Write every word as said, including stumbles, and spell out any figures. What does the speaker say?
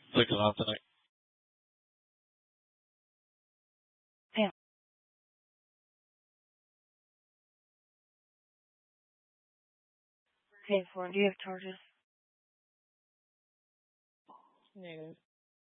Six and off tonight. Yeah. Hey, four, do you have charges? Negative.